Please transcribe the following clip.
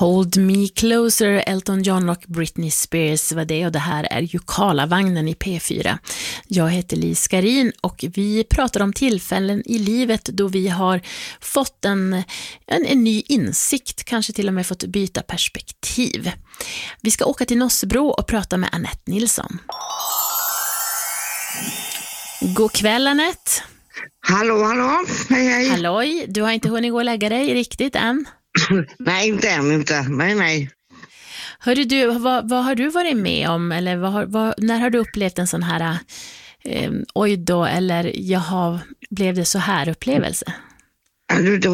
Hold Me Closer, Elton John och Britney Spears var det, och det här är ju Karlavagnen i P4. Jag heter Lis Karin och vi pratar om tillfällen i livet då vi har fått en ny insikt, kanske till och med fått byta perspektiv. Vi ska åka till Nossebro och prata med Annette Nilsson. God kväll, Annette. Hallå, hej. Halloj, du har inte hunnit gå och lägga dig riktigt än? Nej, inte än. Nej. Hörru du, vad har du varit med om? Eller när har du upplevt en sån här oj då, eller jaha, blev det så här upplevelse? Ja,